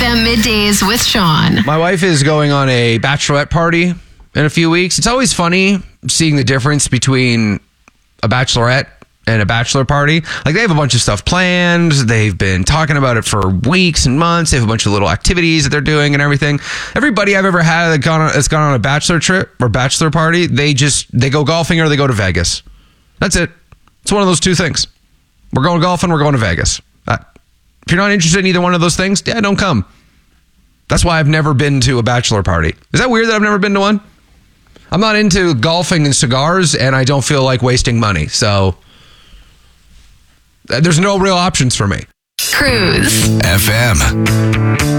FM Middays with Sean. My wife is going on a bachelorette party in a few weeks. It's always funny seeing the difference between a bachelorette and a bachelor party. Like, they have a bunch of stuff planned. They've been talking about it for weeks and months. They have a bunch of little activities that they're doing and everything. Everybody I've ever had that's gone on a bachelor trip or bachelor party, they go golfing or they go to Vegas. That's it. It's one of those two things. We're going golfing, we're going to Vegas. If you're not interested in either one of those things, don't come. That's why I've never been to a bachelor party. Is that weird that I've never been to one? I'm not into golfing and cigars, and I don't feel like wasting money. So there's no real options for me. Cruise FM.